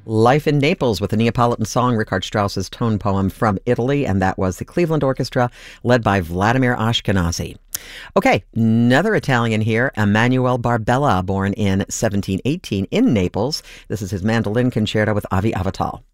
Life in Naples with a Neapolitan song, Richard Strauss's tone poem from Italy, and that was the Cleveland Orchestra led by Vladimir Ashkenazy. Okay, another Italian here, Emanuele Barbella, born in 1718 in Naples. This is his mandolin concerto with Avi Avital.